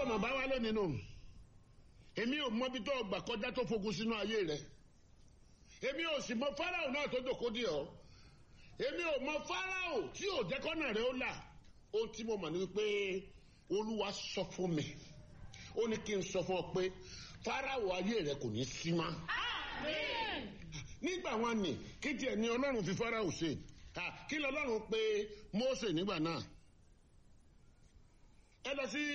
mọ̀ bá wá lónìí nù èmi ò mọ bí tó gbà kọjá tó fogun sínú ayé rẹ èmi ò sì mọ Fáráò náà tó dòkó dì ọ́ èmi ò mọ Fáráò tí ò jẹ́ kọ́nà rẹ ó là ohun tí mo mọ̀ ní wípé Olúwa sọ fún mi ó ní kí n sọ fún ọ pé Fáráò ayé rẹ kò ní sí mọ́. Nígbà wọn ni kí tiẹ̀ ni Ọlọ́run fi Fáráò ṣe kí lọ́lọ́run pé Mósè nígbà náà ẹ lọ sí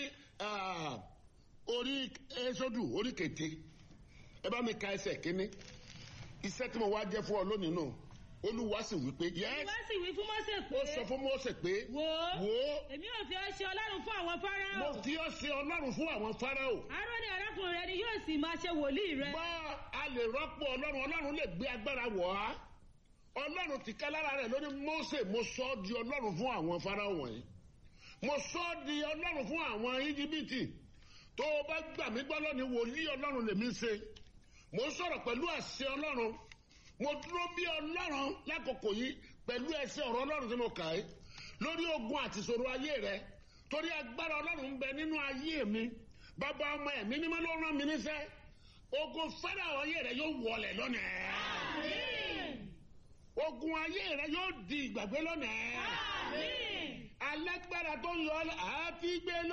orí Ẹ́sọ́dù orí keje ẹ bá mi ka ẹsẹ̀ kínní iṣẹ́ tí mo wá jẹ́ fún ọ lónìí náà Olúwa sì wí pé Olúwa sì wí fún Mósè pé ó sọ fún Mósè pé wò èmi ò fi ọ́ ṣe Ọlọ́run fún àwọn Fáráò. mo fi ọ́ ṣe Ọlọ́run fún àwọn Fáráò. Árónì arákùnrin rẹ ni yóò sì máa ṣe wòlíì rẹ. gbọ́ a lè rọ́pò Ọlọ́run lè gbé agbára wọ̀ á Ọlọ́run ti ká lára rẹ̀ lóní Mósè mo sọ ọ́ di Ọlọ́run fún àwọn Fáráò wọ̀nyí mo sọ ọ́ di Ọlọ́run fún àwọn Íjíbítì tó o bá gbà mí gbọ́ lónìí wòlíì Ọlọ́run lèmi ṣe mo sọ̀rọ̀ pẹ̀lú àṣẹ Ọlọ́run mo dúró bí Ọlọ́run lákòókò yìí pẹ̀lú ẹsẹ̀ ọ̀rọ̀ Ọlọ́run tí mo kà é lórí ogun àti ìṣòro ayé rẹ torí agbára Ọlọ́run ń bẹ nínú ayé mi bàbá ọmọ ẹ̀mí mímọ́ ló rán mi níṣẹ́ ogun Fáráò ayé rẹ yóò wọlẹ̀ lónìí ogun ayé rẹ yóò di ìgbàgbé lónìí alágbára tó ń yọ àti gbé lọ.